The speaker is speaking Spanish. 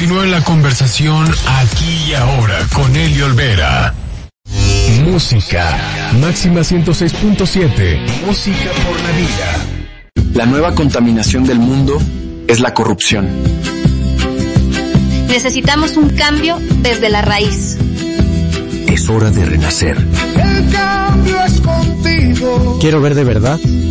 Continúa la conversación aquí y ahora con Eli Olvera. Música. Máxima 106.7. Música por la vida. La nueva contaminación del mundo es la corrupción. Necesitamos un cambio desde la raíz. Es hora de renacer. El cambio es contigo. Quiero ver de verdad